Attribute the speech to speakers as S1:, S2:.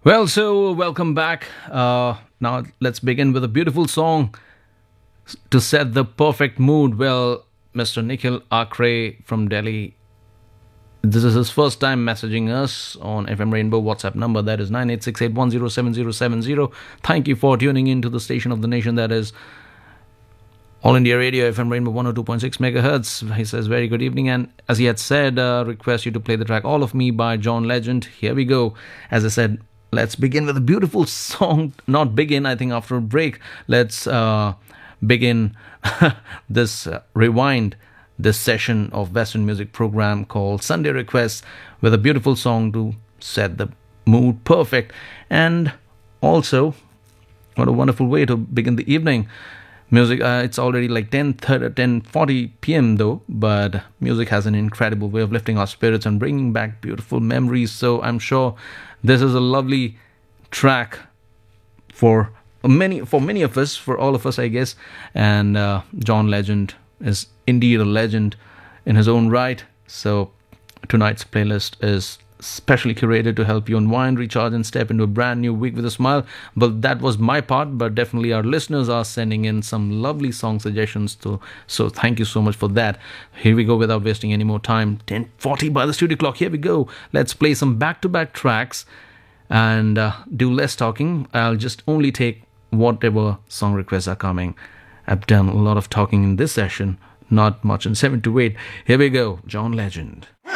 S1: Well, so welcome back. Now let's begin with a beautiful song to set the perfect mood. Well, Mr. Nikhil Akre from Delhi. This is his first time messaging us on FM Rainbow WhatsApp number that is 9868107070. Thank you for tuning in to the station of the nation that is All India Radio FM Rainbow 102.6 megahertz. He says, very good evening. And as he had said, request you to play the track All of Me by John Legend. Here we go. As I said, let's begin with a beautiful song. Not begin, I think after a break. Let's begin this rewind, this session of Western music program called Sunday Requests with a beautiful song to set the mood perfect. And also, what a wonderful way to begin the evening. Music, it's already like 10:40 p.m. though, but music has an incredible way of lifting our spirits and bringing back beautiful memories. So I'm sure this is a lovely track for many of us, for all of us, I guess. And John Legend is indeed a legend in his own right. So tonight's playlist is specially curated to help you unwind, recharge, and step into a brand new week with a smile. But that was my part, but definitely our listeners are sending in some lovely song suggestions too. So thank you so much for that. Here we go without wasting any more time. 10:40 by the studio clock. Here we go. Let's play some back-to-back tracks and do less talking. I'll just only take whatever song requests are coming. I've done a lot of talking in this session, not much in 7 to 8. Here we go. John Legend.